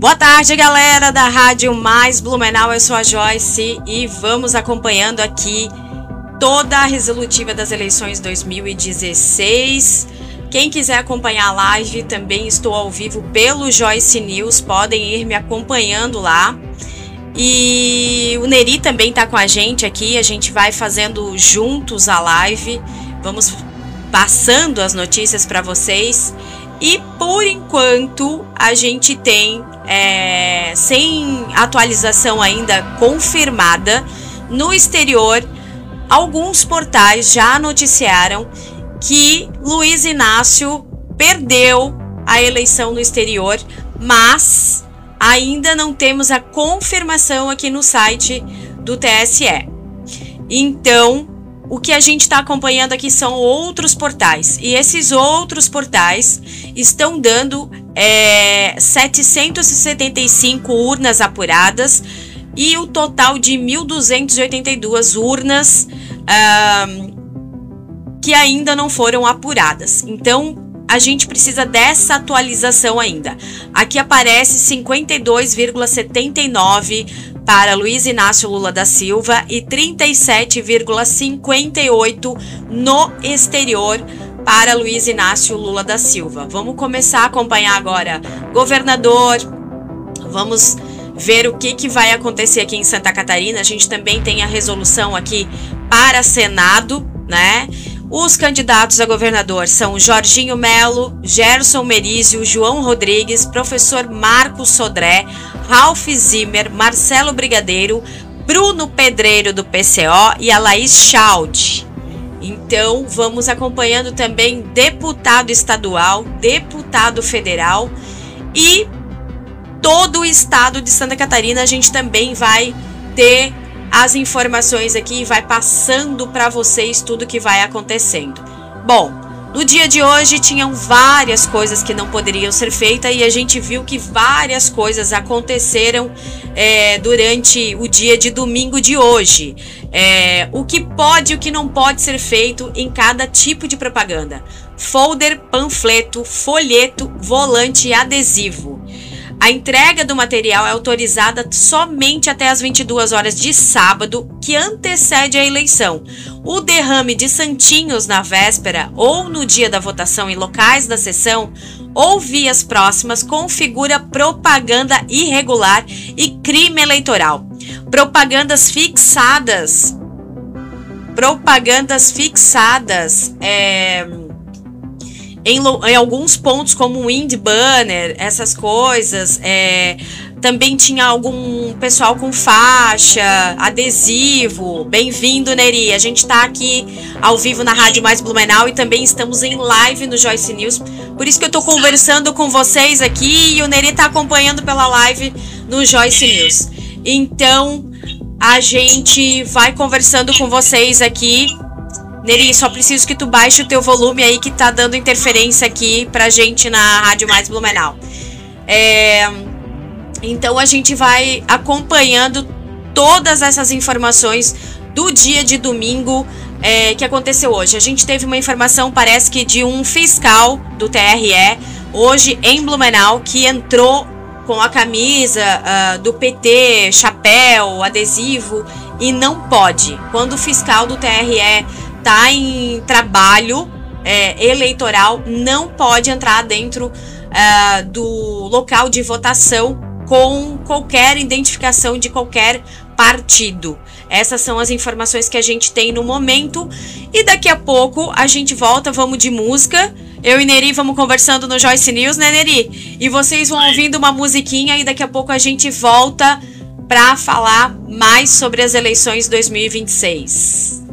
Boa tarde, galera da Rádio Mais Blumenau, eu sou a Joyce e vamos acompanhando aqui toda a resolutiva das eleições 2016. Quem quiser acompanhar a live, também estou ao vivo pelo Joyce News, podem ir me acompanhando lá. E o Neri também está com a gente aqui, a gente vai fazendo juntos a live, vamos passando as notícias para vocês. E por enquanto a gente tem, sem atualização ainda confirmada, no exterior, alguns portais já noticiaram que Luiz Inácio perdeu a eleição no exterior, mas ainda não temos a confirmação aqui no site do TSE. Então, o que a gente está acompanhando aqui são outros portais. E esses outros portais estão dando 775 urnas apuradas e o total de 1.282 urnas que ainda não foram apuradas. Então, a gente precisa dessa atualização ainda. Aqui aparece 52,79 para Luiz Inácio Lula da Silva e 37,58 no exterior para Luiz Inácio Lula da Silva. Vamos começar a acompanhar agora governador, vamos ver o que vai acontecer aqui em Santa Catarina. A gente também tem a resolução aqui para Senado, né? Os candidatos a governador são Jorginho Melo, Gerson Merizio, João Rodrigues, professor Marcos Sodré, Ralph Zimmer, Marcelo Brigadeiro, Bruno Pedreiro do PCO e a Laís Schaud. Então vamos acompanhando também deputado estadual, deputado federal e todo o estado de Santa Catarina. A gente também vai ter as informações aqui e vai passando para vocês tudo que vai acontecendo. Bom, no dia de hoje tinham várias coisas que não poderiam ser feitas e a gente viu que várias coisas aconteceram durante o dia de domingo de hoje. O que pode e o que não pode ser feito em cada tipo de propaganda: folder, panfleto, folheto, volante e adesivo. A entrega do material é autorizada somente até as 22 horas de sábado, que antecede a eleição. O derrame de santinhos na véspera ou no dia da votação em locais da sessão ou vias próximas configura propaganda irregular e crime eleitoral. Propagandas fixadas em alguns pontos, como wind banner, essas coisas. Também tinha algum pessoal com faixa, adesivo. Bem-vindo, Neri. A gente está aqui ao vivo na Rádio Mais Blumenau e também estamos em live no Joyce News. Por isso que eu estou conversando com vocês aqui e o Neri está acompanhando pela live no Joyce News. Então, a gente vai conversando com vocês aqui. Neri, só preciso que tu baixe o teu volume aí, que tá dando interferência aqui pra gente na Rádio Mais Blumenau. Então a gente vai acompanhando todas essas informações do dia de domingo que aconteceu hoje. A gente teve uma informação, parece que de um fiscal do TRE, hoje em Blumenau, que entrou com a camisa do PT, chapéu, adesivo, e não pode. Quando o fiscal do TRE está em trabalho eleitoral, não pode entrar dentro do local de votação com qualquer identificação de qualquer partido. Essas são as informações que a gente tem no momento. E daqui a pouco a gente volta, vamos de música. Eu e Neri vamos conversando no Joyce News, né, Neri? E vocês vão ouvindo uma musiquinha e daqui a pouco a gente volta para falar mais sobre as eleições 2026.